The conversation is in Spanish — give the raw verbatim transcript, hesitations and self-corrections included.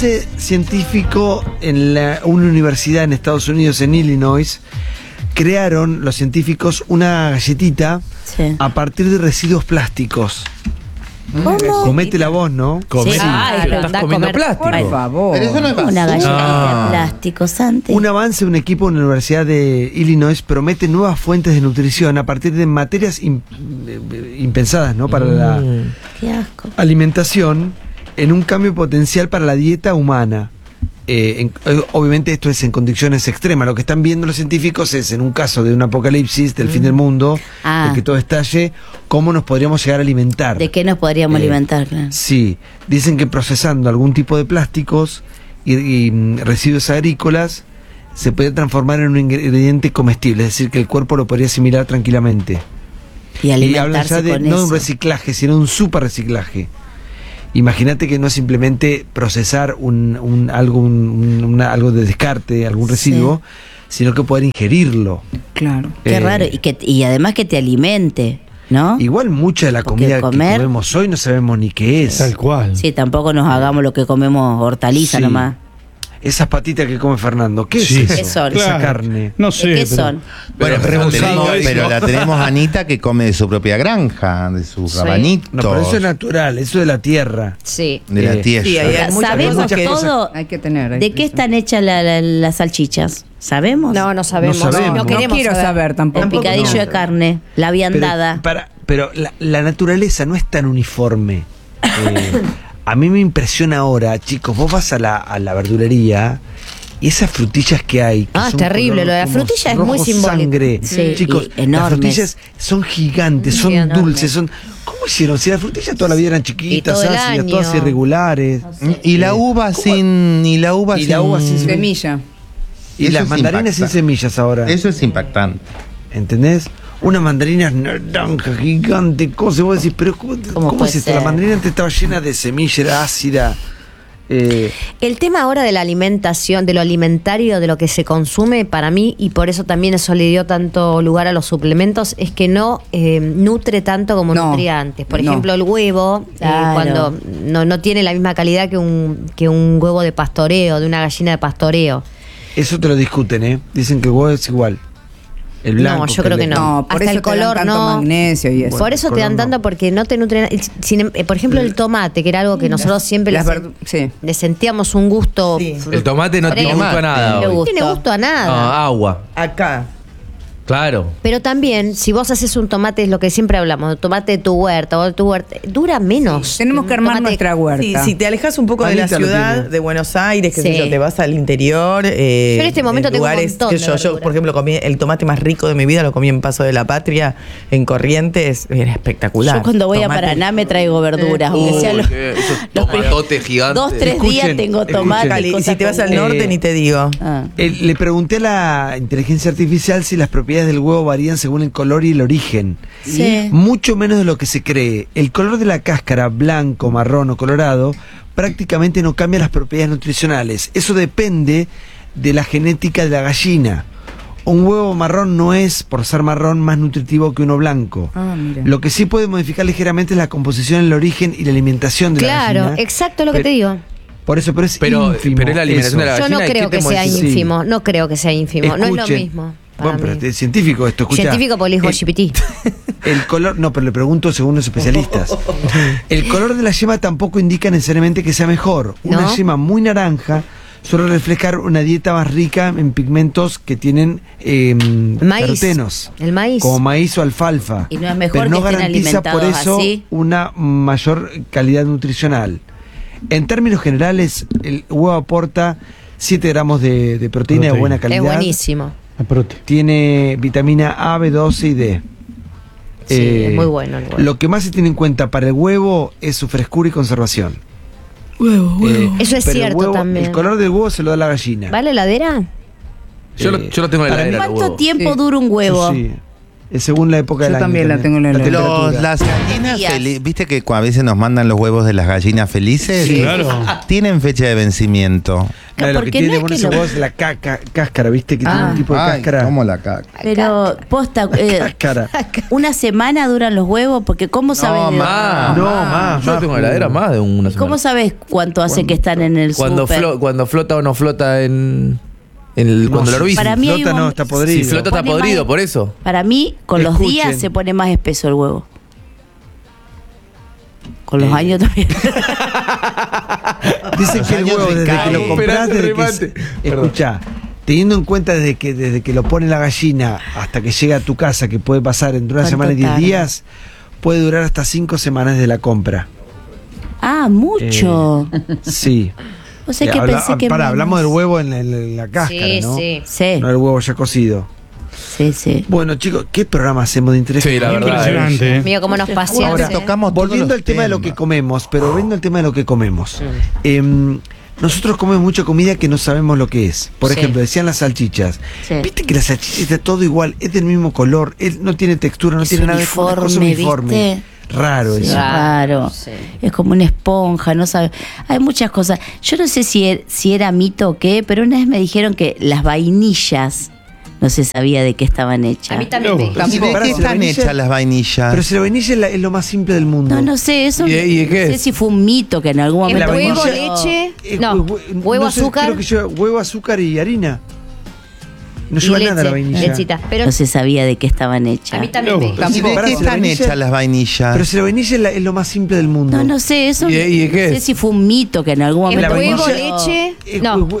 Este científico en la, una universidad en Estados Unidos, en Illinois, crearon los científicos una galletita Sí. a partir de residuos plásticos. ¿Cómo? Comete la voz, ¿no? Sí. Ah, Pero anda estás a comiendo comer. plástico. Ay, Por favor. Pero eso no es Una basura. galletita Ah. de plástico, Santi. Un avance de un equipo en la Universidad de Illinois promete nuevas fuentes de nutrición a partir de materias im- eh, impensadas, ¿no? Para la Qué asco. alimentación, en un cambio potencial para la dieta humana. Eh, en- eh, obviamente esto es en condiciones extremas. Lo que están viendo los científicos es, en un caso de un apocalipsis, del fin del mundo, Ah. de que todo estalle, cómo nos podríamos llegar a alimentar. ¿De qué nos podríamos Eh, alimentar? Claro. Sí, dicen que procesando algún tipo de plásticos y, y, mm, residuos agrícolas se puede transformar en un ingrediente comestible, es decir, que el cuerpo lo podría asimilar tranquilamente. Y Y hablan alimentarse ya de con no de eso. un reciclaje, sino de un super reciclaje. Imagínate que no es simplemente procesar un, un, algo, un, una- algo de descarte, algún Sí. residuo, sino que poder ingerirlo. Claro. Qué Eh, raro. Y, que, y además que te alimente, ¿no? Igual mucha de la Porque comida comer- que comemos hoy no sabemos ni qué es. Tal cual. Sí, tampoco nos hagamos lo que comemos hortaliza Sí. nomás. Esas patitas que come Fernando, ¿qué Sí. es eso? ¿Qué son? Esa Claro. carne. No sé. ¿De qué pero- son? Bueno, Pero pero, rebusado tenemos- eso. pero la tenemos a Anita que come de su propia granja, de sus Sí. rabanitos, No, pero eso es natural, eso de la tierra. Sí. de la Eh, tierra. sí, hay- hay muchas ¿Sabemos cosas que- todo Hay que tener. hay de que qué saber. están hechas la- la- las salchichas? ¿Sabemos? No, no sabemos. No sabemos. No, No queremos quiero saber tampoco. El picadillo no. de carne, la Pero, viandada. para, pero la, la naturaleza no es tan uniforme. Eh, a mí me impresiona ahora, chicos, vos vas a la, a la verdulería y esas frutillas que hay. Que Ah, es son terrible, color lo de la como frutilla es muy rojo simbólico. sangre. Sí, Chicos, y enormes. las frutillas son gigantes, son Sí, enormes. dulces, son. ¿Cómo hicieron? Si las frutillas toda la vida eran chiquitas, todo el ácidas, año. todas irregulares. Y la Eh, uva ¿cómo? sin. Y la uva Y sin. la uva sin Semilla. Y Eso las es mandarinas sin impactante. semillas ahora. Eso es impactante. ¿Entendés? Una mandarina naranja gigante, cosa. Y vos decís, pero ¿cómo, ¿Cómo ¿cómo puede es esto? ser? La mandarina antes estaba llena de semilla, era ácida. Eh, El tema ahora de la alimentación, de lo alimentario, de lo que se consume, para mí, y por eso también eso le dio tanto lugar a los suplementos, es que no eh, nutre tanto como No, nutría antes. Por no. ejemplo, el huevo, eh, Claro. cuando no, no tiene la misma calidad que un, que un huevo de pastoreo, de una gallina de pastoreo. eso te lo discuten, ¿eh? Dicen que el huevo es igual. El blanco. No, yo creo el- que no. No, por Hasta eso el te dan color tanto no. magnesio y eso. Por eso te dan color no. tanto, porque no te nutren. sin em- eh, por ejemplo, el tomate, que era algo que nosotros siempre Las le, verdu- sí. le sentíamos un gusto. Sí. fru- El tomate no fresco. tiene gusto a nada Tiene hoy. No tiene gusto a nada. Ah, agua. Acá. Claro. Pero también, si vos haces un tomate, es lo que siempre hablamos, tomate de tu huerta o de tu huerta, dura menos. Tenemos que un armar tomate- nuestra huerta. Sí, si te alejas un poco de la Anita lo ciudad tiene. de Buenos Aires, que Sí. sé yo, te vas al interior. eh, Yo en este momento tengo un lugares, montón qué de sé yo, yo, verdura. por ejemplo, comí el tomate más rico de mi vida, lo comí en Paso de la Patria, en Corrientes, era espectacular. Yo cuando voy Tomate- a Paraná me traigo verduras. aunque sea los- esos los primeros- tomatotes gigantes. Dos, tres Escuchen, días tengo escuchen. tomate. Cali, y cosas si te vas al como- norte, Eh, ni te digo. Ah. Eh, le pregunté a la inteligencia artificial si las propiedades del huevo varían según el color y el origen. Sí. Mucho menos de lo que se cree. El color de la cáscara, blanco, marrón o colorado, prácticamente no cambia las propiedades nutricionales. Eso depende de la genética de la gallina. Un huevo marrón no es, por ser marrón, más nutritivo que uno blanco. Ah, mira. Lo que sí puede modificar ligeramente es la composición, el origen y la alimentación de la Claro, gallina. exacto lo que Pero- te digo. Por eso, pero es Pero- ínfimo pero es la alimentación eso. de la Yo no gallina, ¿y creo qué que te sea modifica? ínfimo, no creo que sea ínfimo, no es lo Escuchen. mismo. para Bueno, pero mí. es científico esto, escucha. Científico porque le dijo El- G P T. El color, no, pero le pregunto según los especialistas. El color de la yema tampoco indica necesariamente que sea mejor. Una ¿No? yema muy naranja suele reflejar una dieta más rica en pigmentos que tienen eh, Maíz. carotenos, El maíz. como maíz o alfalfa. Y no es mejor pero no que estén garantiza por alimentados eso así. una mayor calidad nutricional. En términos generales, el huevo aporta siete gramos de, de proteína, de Proteína. buena Es calidad. buenísimo. La prote- Tiene vitamina A, B doce y D. Sí, Eh, es muy bueno el huevo. Lo que más se tiene en cuenta para el huevo es su frescura y conservación. Eh, Eso es pero el cierto huevo- también. El color del huevo se lo da la gallina. ¿Va a la heladera? Yo, lo, Eh, yo lo tengo en la para mí- heladera. el ¿Cuánto huevo. tiempo Sí. dura un huevo? Yo sí. eh, según la época Yo del año. también la tengo en el- la temperatura. Los- las gallinas Días. felices, viste que a veces nos mandan los huevos de las gallinas felices. Sí. Claro. Tienen fecha de vencimiento. Claro, lo Porque que tiene no es bueno que esos lo- huevos es la caca- cáscara, ¿viste? Que tiene Ah. un tipo de Ay, cáscara. ¿cómo la caca? Pero, posta, eh, Cáscara. una semana duran los huevos, porque ¿cómo sabes? de- más. No, más, Yo más, tengo Ju. heladera más de una semana. ¿Cómo sabes cuánto hace que están en el Cuando, súper? flo- cuando flota o no flota en, en el, No, cuando si lo hervís. Para mí hay flota un- no, está podrido. Si flota está Pone podrido, más- por eso. Para mí, con los Escuchen. días se pone más espeso el huevo. Con los Eh. años también. Dicen que el años huevo, se desde cae. que lo compras, Esperando desde el que remate. se- escuchá, teniendo en cuenta desde que desde que lo pone la gallina hasta que llega a tu casa, que puede pasar entre una ¿Cuánto semana y diez tarda? días, puede durar hasta cinco semanas de la compra. Ah, mucho. Sí. o sea Eh, que habla- pensé que. pará, menos. hablamos del huevo en la, en la cáscara, Sí, ¿no? sí. Sí, No el huevo ya cocido. sí, sí. Bueno, chicos, ¿qué programa hacemos de interés? Sí, la verdad. Impresionante. ¿eh? Mío, como nos pasean. Ahora, ¿eh? tocamos todos volviendo los al tema de lo que temas. comemos, pero volviendo al tema de lo que comemos. em, nosotros comemos mucha comida que no sabemos lo que es. Por Sí. ejemplo, decían las salchichas. Sí. Viste que la salchicha está todo igual, es del mismo color, él no tiene textura, no Es tiene nada, es una cosa uniforme, uniforme. ¿viste? Raro Sí, eso. raro. Sí. Es como una esponja, no sabe. Hay muchas cosas. Yo no sé si, er- si era mito o qué, pero una vez me dijeron que las vainillas no se sabía de qué estaban hechas. A mí también me Pero si ¿De le- pará, qué si la están vainilla- hechas las vainillas? Pero si la vainilla es, la- es lo más simple del mundo. No, no sé, eso ¿Y de- y de qué no sé es? si fue un mito que en algún ¿Es momento. huevo, vainilla- leche? Eh, No, hue- hue- huevo, no sé, azúcar creo que lleva huevo, azúcar y harina. No y lleva leche. nada la vainilla. Lechita. Pero No se sabía de qué estaban hechas. a mí también me Pero si ¿De de- pará, qué si la están vainilla- hechas las vainillas? Pero si la vainilla es, la- es lo más simple del mundo. No, no sé, eso ¿Y de- y de qué no sé es? si fue un mito que en algún ¿Es momento. La huevo, vainilla- leche? Eh, No, hue-